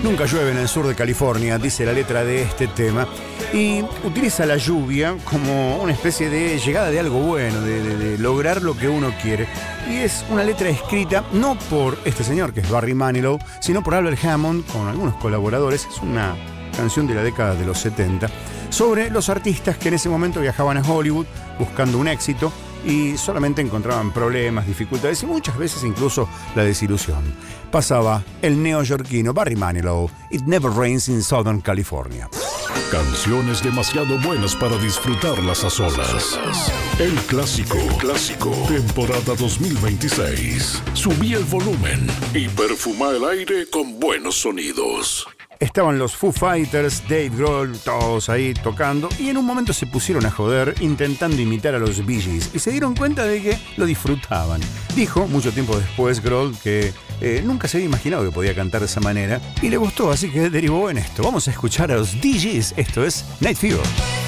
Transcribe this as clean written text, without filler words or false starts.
Nunca llueve en el sur de California, dice la letra de este tema, y utiliza la lluvia como una especie de llegada de algo bueno, de lograr lo que uno quiere. Y es una letra escrita no por este señor, que es Barry Manilow, sino por Albert Hammond, con algunos colaboradores. Es una canción de la década de los 70, sobre los artistas que en ese momento viajaban a Hollywood buscando un éxito y solamente encontraban problemas, dificultades y muchas veces incluso la desilusión. Pasaba el neoyorquino Barry Manilow, It Never Rains in Southern California. Canciones demasiado buenas para disfrutarlas a solas. El clásico. Temporada 2026. Subí el volumen y perfuma el aire con buenos sonidos. Estaban los Foo Fighters, Dave Grohl, todos ahí tocando, y en un momento se pusieron a joder intentando imitar a los Bee Gees y se dieron cuenta de que lo disfrutaban. Dijo mucho tiempo después Grohl que nunca se había imaginado que podía cantar de esa manera y le gustó, así que derivó en esto. Vamos a escuchar a los Bee Gees, esto es Night Fever.